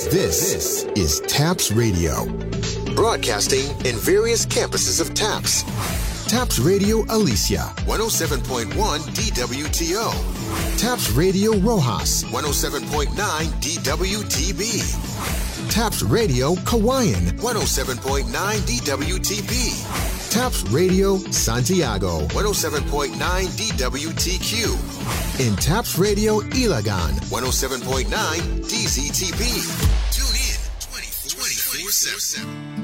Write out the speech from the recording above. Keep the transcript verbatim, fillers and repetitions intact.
This, this is TAPS Radio, broadcasting in various campuses of TAPS. TAPS Radio Alicia, one oh seven point one D W T O. TAPS Radio Rojas, one oh seven point nine D W T B. TAPS Radio Kawayan, one oh seven point nine D W T B. TAPS Radio Santiago, one oh seven point nine D W T Q. And TAPS Radio Ilagan, one oh seven point nine D Z T B. Tune in twenty-four seven.